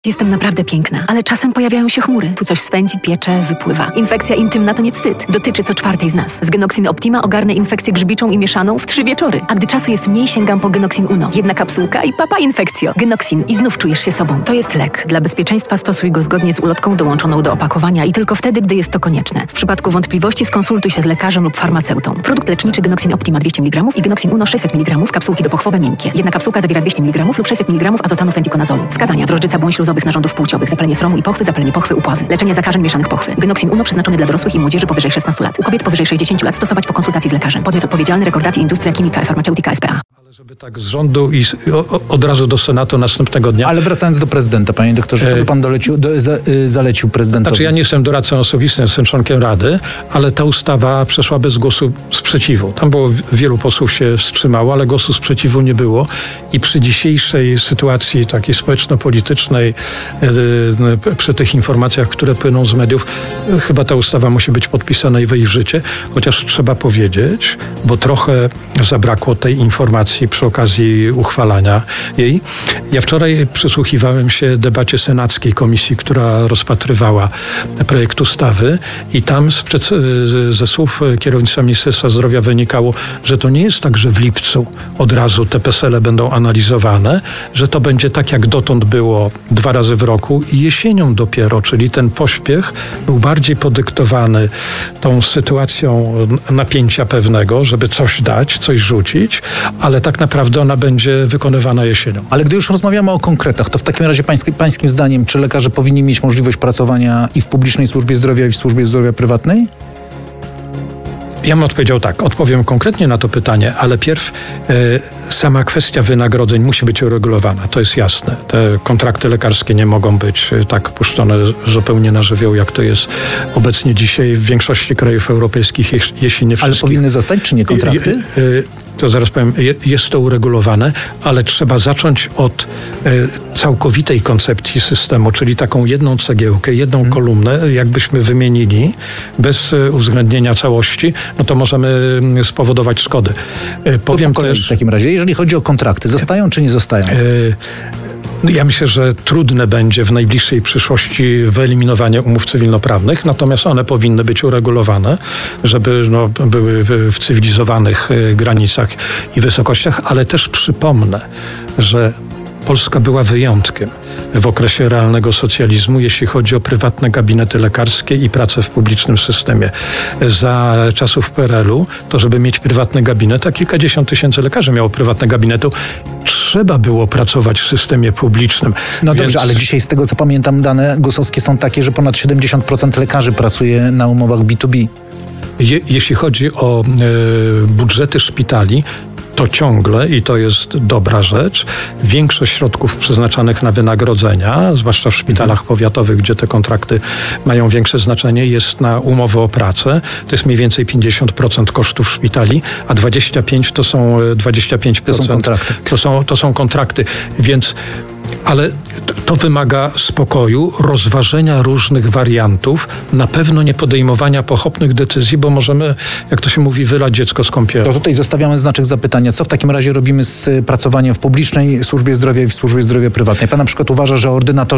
Jestem naprawdę piękna, ale czasem pojawiają się chmury. Tu coś swędzi, piecze, wypływa. Infekcja intymna to nie wstyd. Dotyczy co czwartej z nas. Z Genoxin Optima ogarnę infekcję grzybiczą i mieszaną w 3 wieczory. A gdy czasu jest mniej, sięgam po Genoxin Uno. Jedna kapsułka i papa infekcjo. Genoxin i znów czujesz się sobą. To jest lek. Dla bezpieczeństwa stosuj go zgodnie z ulotką dołączoną do opakowania i tylko wtedy, gdy jest to konieczne. W przypadku wątpliwości skonsultuj się z lekarzem lub farmaceutą. Produkt leczniczy Genoxin Optima 200 mg i Genoxin Uno 600 mg, kapsułki dopochwowe miękkie. Jedna kapsułka zawiera 200 mg lub 600 mg azotanu fentikonazolu. Wskazania: drożdżyca błąd śluzowych narządów płciowych, zapalenie sromu i pochwy, zapalenie pochwy, upławy. Leczenie zakażeń mieszanych pochwy. Genoxin Uno przeznaczony dla dorosłych i młodzieży powyżej 16 lat. U kobiet powyżej 60 lat stosować po konsultacji z lekarzem. Podmiot odpowiedzialny: Rekordaty Industria Chimica Farmaceutica S.p.A. Ale żeby tak z rządu i od razu do Senatu następnego dnia. Ale wracając do prezydenta, panie doktorze, co by pan zalecił prezydentowi? Znaczy ja nie jestem doradcą osobistym, jestem członkiem Rady, ale ta ustawa przeszła bez głosu sprzeciwu. Tam było wielu posłów się wstrzymało, ale głosu sprzeciwu nie było i przy dzisiejszej sytuacji takiej społeczno-politycznej, przy tych informacjach, które płyną z mediów, chyba ta ustawa musi być podpisana i wejść w życie, chociaż trzeba powiedzieć, bo trochę zabrakło tej informacji przy okazji uchwalania jej. Ja wczoraj przysłuchiwałem się debacie senackiej komisji, która rozpatrywała projekt ustawy i tam ze słów kierownictwa Ministerstwa Zdrowia wynikało, że to nie jest tak, że w lipcu od razu te PESEL-e będą analizowane, że to będzie tak, jak dotąd było 2 razy w roku i jesienią dopiero, czyli ten pośpiech był bardziej podyktowany tą sytuacją napięcia pewnego, żeby coś dać, coś rzucić, ale tak naprawdę ona będzie wykonywana jesienią. Ale gdy już rozmawiamy o konkretach, to w takim razie pańskim zdaniem, czy lekarze powinni mieć możliwość pracowania i w publicznej służbie zdrowia, i w służbie zdrowia prywatnej? Ja bym odpowiedział tak, odpowiem konkretnie na to pytanie, ale pierw sama kwestia wynagrodzeń musi być uregulowana, to jest jasne. Te kontrakty lekarskie nie mogą być tak puszczone zupełnie na żywioł, jak to jest obecnie dzisiaj w większości krajów europejskich, jeśli nie wszystkich. Ale powinny zostać, czy nie kontrakty? To zaraz powiem, jest to uregulowane, ale trzeba zacząć od całkowitej koncepcji systemu, czyli taką jedną cegiełkę, jedną kolumnę, jakbyśmy wymienili, bez uwzględnienia całości, no to możemy spowodować szkody. Powiem też... W takim razie, jeżeli chodzi o kontrakty, zostają czy nie zostają? Ja myślę, że trudne będzie w najbliższej przyszłości wyeliminowanie umów cywilnoprawnych, natomiast one powinny być uregulowane, żeby były w cywilizowanych granicach i wysokościach, ale też przypomnę, że Polska była wyjątkiem w okresie realnego socjalizmu, jeśli chodzi o prywatne gabinety lekarskie i pracę w publicznym systemie. Za czasów PRL-u, to żeby mieć prywatny gabinet, a kilkadziesiąt tysięcy lekarzy miało prywatne gabinety, trzeba było pracować w systemie publicznym. No dobrze, ale dzisiaj z tego co pamiętam dane GUS-owskie są takie, że ponad 70% lekarzy pracuje na umowach B2B. Jeśli chodzi o budżety szpitali, to ciągle, i to jest dobra rzecz, większość środków przeznaczanych na wynagrodzenia, zwłaszcza w szpitalach powiatowych, gdzie te kontrakty mają większe znaczenie, jest na umowy o pracę. To jest mniej więcej 50% kosztów szpitali, a 25% to są 25%. To są kontrakty. To są kontrakty, więc... Ale to wymaga spokoju, rozważenia różnych wariantów, na pewno nie podejmowania pochopnych decyzji, bo możemy, jak to się mówi, wylać dziecko z kąpielą. To tutaj zostawiamy znaczek zapytania. Co w takim razie robimy z pracowaniem w publicznej służbie zdrowia i w służbie zdrowia prywatnej? Pan na przykład uważa, że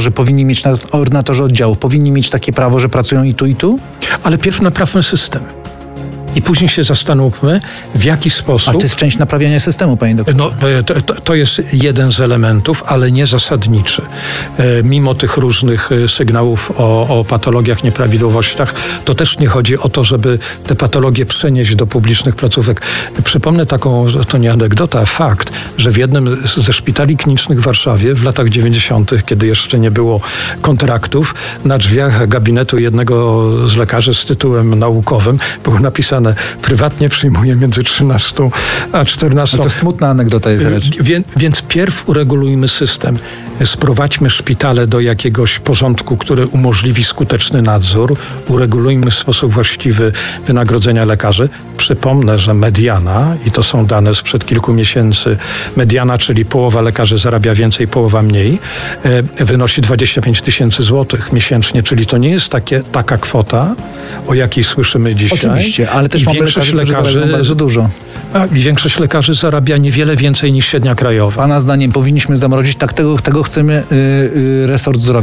ordynatorzy oddziałów powinni mieć takie prawo, że pracują i tu, i tu? Ale pierw naprawmy system. I później się zastanówmy, w jaki sposób... Ale to jest część naprawiania systemu, panie doktorze. No, to jest jeden z elementów, ale nie zasadniczy. Mimo tych różnych sygnałów o patologiach, nieprawidłowościach, to też nie chodzi o to, żeby te patologie przenieść do publicznych placówek. Przypomnę taką, to nie anegdota, a fakt, że w jednym ze szpitali klinicznych w Warszawie w latach 90., kiedy jeszcze nie było kontraktów, na drzwiach gabinetu jednego z lekarzy z tytułem naukowym było napisane: prywatnie przyjmuje między 13 a 14. No to smutna anegdota jest rzecz. Więc pierw uregulujmy system. Sprowadźmy szpitale do jakiegoś porządku, który umożliwi skuteczny nadzór. Uregulujmy w sposób właściwy wynagrodzenia lekarzy. Przypomnę, że mediana, i to są dane sprzed kilku miesięcy, mediana, czyli połowa lekarzy zarabia więcej, połowa mniej, wynosi 25 000 złotych miesięcznie, czyli to nie jest taka kwota, o jakiej słyszymy dzisiaj. Oczywiście, ale też mamy lekarzy, którzy zarabiają bardzo dużo. A większość lekarzy zarabia niewiele więcej niż średnia krajowa. Pana zdaniem powinniśmy zamrozić, tak tego chcemy resort zdrowia.